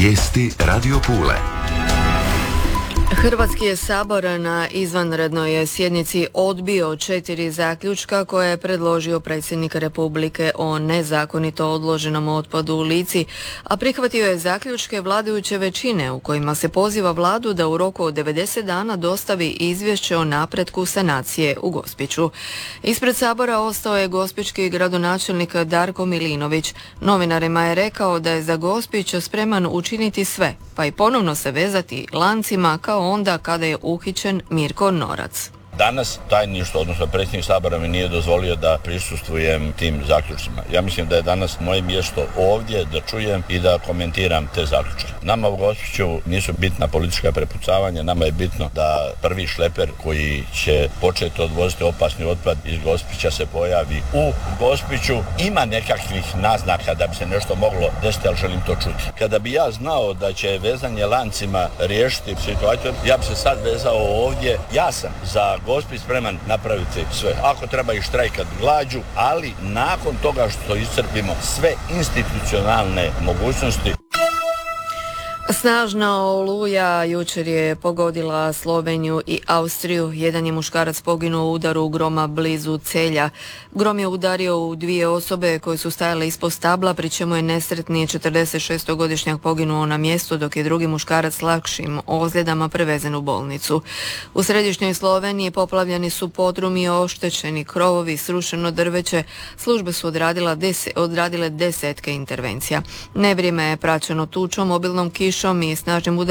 Vijesti Radio Pule. Hrvatski je sabor na izvanrednoj sjednici odbio 4 zaključka koje je predložio predsjednik Republike o nezakonito odloženom otpadu u Lici, a prihvatio je zaključke vladajuće većine u kojima se poziva vladu da u roku od 90 dana dostavi izvješće o napretku sanacije u Gospiću. Ispred sabora ostao je gospićki gradonačelnik Darko Milinović. Novinarima je rekao da je za Gospić spreman učiniti sve, pa i ponovno se vezati lancima kao onda kada je uhićen Mirko Norac. Danas tajništvo, odnosno predsjednik sabora mi nije dozvolio da prisustvujem tim zaključcima. Ja mislim da je danas moje mjesto ovdje da čujem i da komentiram te zaključke. Nama u Gospiću nisu bitna politička prepucavanja, nama je bitno da prvi šleper koji će početi odvoziti opasni otpad iz Gospića se pojavi u Gospiću. Ima nekakvih naznaka da bi se nešto moglo desiti, ali želim to čuti. Kada bi ja znao da će vezanje lancima riješiti situaciju, ja bi se sad vezao ovdje. Ja sam za Gospić spreman napraviti sve. Ako treba i štrajkat glađu, ali nakon toga što iscrpimo sve institucionalne mogućnosti. Snažna oluja jučer je pogodila Sloveniju i Austriju. Jedan je muškarac poginuo u udaru groma blizu Celja. Grom je udario u 2 osobe koje su stajale ispod stabla, pri čemu je nesretni 46-godišnjak poginuo na mjestu, dok je drugi muškarac s lakšim ozljedama prevezen u bolnicu. U središnjoj Sloveniji poplavljeni su podrumi, oštećeni krovovi, srušeno drveće. Službe su odradile desetke intervencija. Nevrijeme je praćeno tučom, obilnom kišom i snažnim udarom